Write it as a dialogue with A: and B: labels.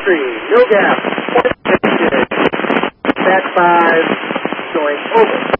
A: entry, no gap, point 6, back 5, going over.